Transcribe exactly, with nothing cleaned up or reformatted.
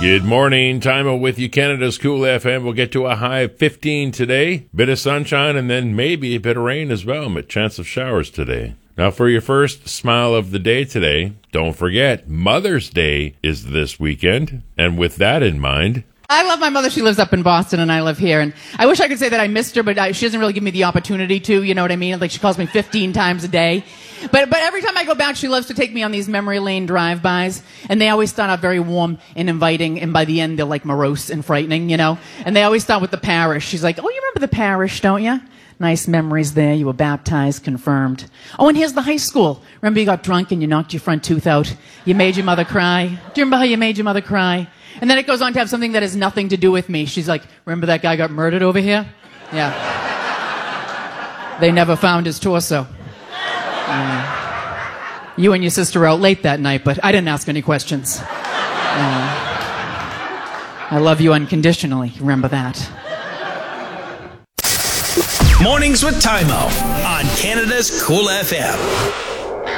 Good morning. Time with you, Canada's Cool F M. We'll get to a high of fifteen today. Bit of sunshine and then maybe a bit of rain as well. But chance of showers today. Now for your first smile of the day today, don't forget Mother's Day is this weekend. And with that in mind, I love my mother. She lives up in Boston and I live here. And I wish I could say that I missed her, but I, she doesn't really give me the opportunity to, you know what I mean? Like she calls me fifteen times a day. But but every time I go back, she loves to take me on these memory lane drive-bys. And they always start out very warm and inviting. And by the end, they're like morose and frightening, you know? And they always start with the parish. She's like, oh, you remember the parish, don't you? Nice memories there. You were baptized, confirmed. Oh, and here's the high school. Remember you got drunk and you knocked your front tooth out? You made your mother cry? Do you remember how you made your mother cry? And then it goes on to have something that has nothing to do with me. She's like, remember that guy got murdered over here? Yeah. They never found his torso. Uh, you and your sister were out late that night, but I didn't ask any questions. Uh, I love you unconditionally. Remember that. Mornings with Tymo on Canada's Cool F M.